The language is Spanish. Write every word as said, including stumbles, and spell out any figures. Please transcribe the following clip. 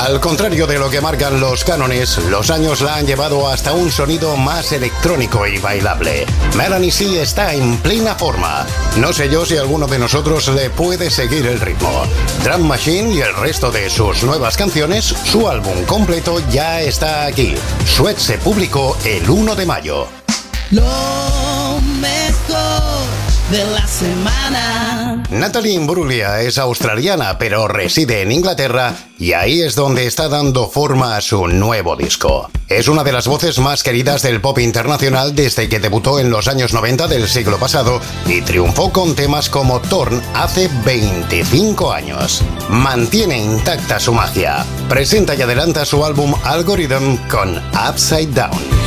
Al contrario de lo que marcan los cánones, los años la han llevado hasta un sonido más electrónico y bailable. Melanie C está en plena forma. No sé yo si alguno de nosotros le puede seguir el ritmo. Drum Machine y el resto de sus nuevas canciones, su álbum completo ya está aquí. Sweat se publicó el uno de mayo. Lo mejor de la semana. Natalie Imbruglia es australiana, pero reside en Inglaterra y ahí es donde está dando forma a su nuevo disco. Es una de las voces más queridas del pop internacional desde que debutó en los años noventa del siglo pasado y triunfó con temas como Torn hace veinticinco años. Mantiene intacta su magia. Presenta y adelanta su álbum Algorithm con Upside Down.